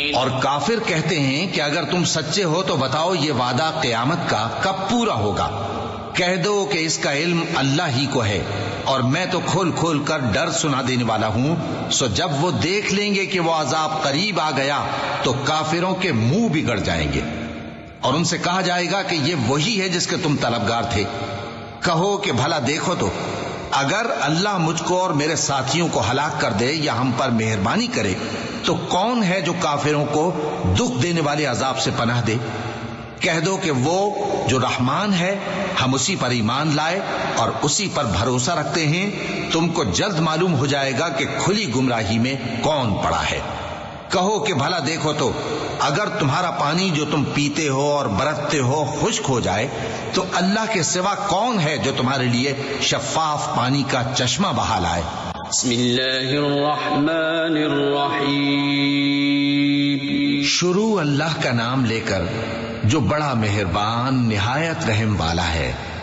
اور کافر کہتے ہیں کہ اگر تم سچے ہو تو بتاؤ یہ وعدہ قیامت کا کب پورا ہوگا؟ کہہ دو کہ اس کا علم اللہ ہی کو ہے، اور میں تو کھول کھول کر ڈر سنا دینے والا ہوں۔ سو جب وہ دیکھ لیں گے کہ وہ عذاب قریب آ گیا تو کافروں کے منہ بگڑ جائیں گے، اور ان سے کہا جائے گا کہ یہ وہی ہے جس کے تم طلبگار تھے۔ کہو کہ بھلا دیکھو تو، اگر اللہ مجھ کو اور میرے ساتھیوں کو ہلاک کر دے یا ہم پر مہربانی کرے تو کون ہے جو کافروں کو دکھ دینے والے عذاب سے پناہ دے؟ کہہ دو کہ وہ جو رحمان ہے، ہم اسی پر ایمان لائے اور اسی پر بھروسہ رکھتے ہیں۔ تم کو جلد معلوم ہو جائے گا کہ کھلی گمراہی میں کون پڑا ہے۔ کہو کہ بھلا دیکھو تو، اگر تمہارا پانی جو تم پیتے ہو اور برتتے ہو خشک ہو جائے تو اللہ کے سوا کون ہے جو تمہارے لیے شفاف پانی کا چشمہ بہا لائے؟ بسم اللہ الرحمن الرحیم۔ شروع اللہ کا نام لے کر جو بڑا مہربان نہایت رحم والا ہے۔